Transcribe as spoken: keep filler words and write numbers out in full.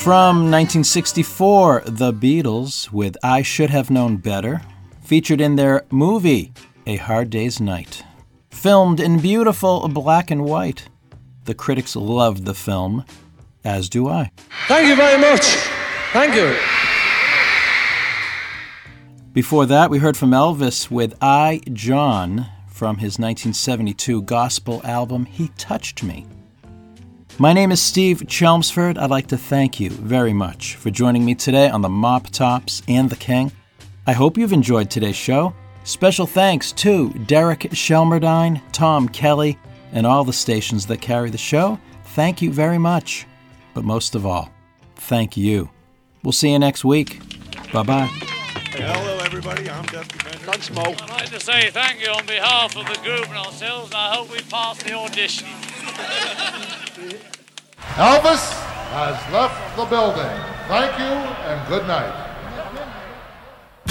From nineteen sixty-four, The Beatles with I Should Have Known Better, featured in their movie, A Hard Day's Night. Filmed in beautiful black and white. The critics loved the film, as do I. Thank you very much. Thank you. Before that, we heard from Elvis with I, John, from his nineteen seventy-two gospel album, He Touched Me. My name is Steve Chelmsford. I'd like to thank you very much for joining me today on the Mop Tops and the King. I hope you've enjoyed today's show. Special thanks to Derek Shelmerdine, Tom Kelly, and all the stations that carry the show. Thank you very much. But most of all, thank you. We'll see you next week. Bye-bye. Hey, hello, everybody. I'm Dusty Bender. Thanks, Mo. I'd like to say thank you on behalf of the group and ourselves, and I hope we pass the audition. Elvis has left the building. Thank you and good night.